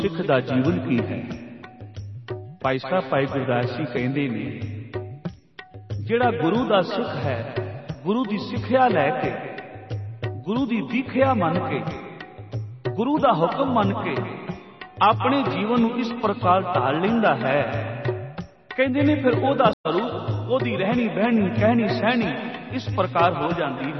सिख दा जीवन की है। भाई साहब भाई गुरदास जी कहते ने जिहड़ा गुरु दा सिख है, गुरु दी सिक्ख्या लैके, गुरु दी दीख्या मन के, गुरु दा हुक्म मन के अपने जीवन नूं इस प्रकार ढाल लैंदा है, कहते ने फिर ओहदा स्वरूप, ओहदी रहनी बहनी कहनी सहनी इस प्रकार हो जाती है।